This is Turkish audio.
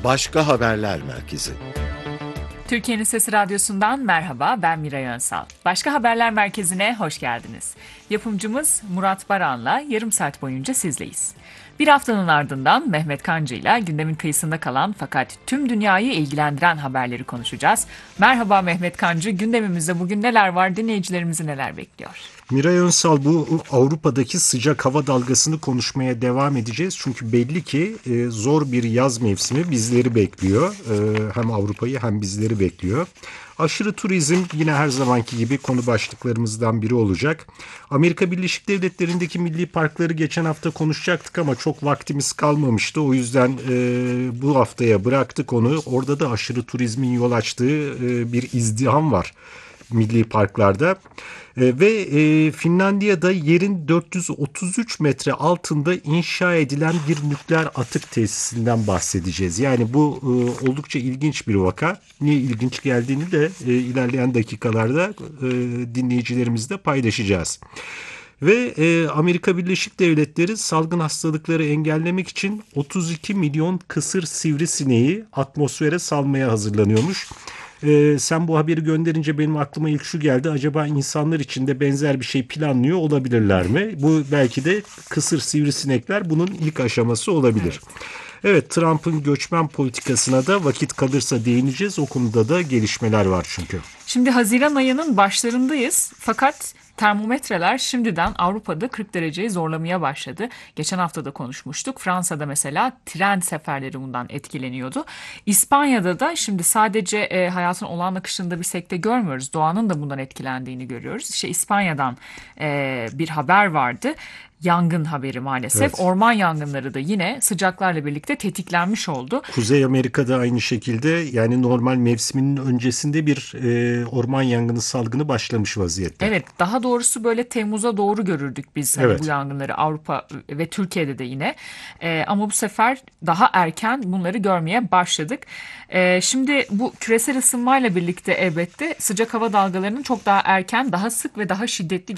Başka Haberler Merkezi. Türkiye'nin Sesi Radyosu'ndan merhaba, ben Miray Önsal. Başka Haberler Merkezi'ne hoş geldiniz. Yapımcımız Murat Baran'la yarım saat boyunca sizleyiz. Bir haftanın ardından Mehmet Kancı'yla gündemin kıyısında kalan fakat tüm dünyayı ilgilendiren haberleri konuşacağız. Merhaba Mehmet Kancı, gündemimizde bugün neler var, dinleyicilerimizi neler bekliyor? Miray Önsal, bu Avrupa'daki sıcak hava dalgasını konuşmaya devam edeceğiz. Çünkü belli ki zor bir yaz mevsimi bizleri bekliyor. Hem Avrupa'yı hem bizleri bekliyor. Aşırı turizm yine her zamanki gibi konu başlıklarımızdan biri olacak. Amerika Birleşik Devletleri'ndeki milli parkları geçen hafta konuşacaktık ama çok vaktimiz kalmamıştı. O yüzden bu haftaya bıraktık onu. Orada da aşırı turizmin yol açtığı bir izdiham var milli parklarda. Ve Finlandiya'da yerin 433 metre altında inşa edilen bir nükleer atık tesisinden bahsedeceğiz. Yani bu oldukça ilginç bir vaka. Niye ilginç geldiğini de ilerleyen dakikalarda dinleyicilerimizle paylaşacağız. Ve Amerika Birleşik Devletleri salgın hastalıkları engellemek için 32 milyon kısır sivrisineği atmosfere salmaya hazırlanıyormuş. Sen bu haberi gönderince benim aklıma ilk şu geldi. Acaba insanlar için de benzer bir şey planlıyor olabilirler mi? Bu belki de kısır sivrisinekler bunun ilk aşaması olabilir. Evet, Trump'ın göçmen politikasına da vakit kalırsa değineceğiz. O konuda da gelişmeler var çünkü. Şimdi Haziran ayının başlarındayız fakat termometreler şimdiden Avrupa'da 40 dereceyi zorlamaya başladı. Geçen hafta da konuşmuştuk. Fransa'da mesela tren seferleri bundan etkileniyordu. İspanya'da da şimdi sadece hayatın olağan akışında bir sekte görmüyoruz. Doğanın da bundan etkilendiğini görüyoruz. İşte İspanya'dan bir haber vardı. Yangın haberi maalesef. Evet. Orman yangınları da yine sıcaklarla birlikte tetiklenmiş oldu. Kuzey Amerika'da aynı şekilde, yani normal mevsiminin öncesinde bir orman yangını salgını başlamış vaziyette. Evet, daha doğrusu böyle Temmuz'a doğru görürdük biz Evet. bu yangınları Avrupa ve Türkiye'de de yine. Ama bu sefer daha erken bunları görmeye başladık. Şimdi bu küresel ısınmayla birlikte elbette sıcak hava dalgalarının çok daha erken, daha sık ve daha şiddetli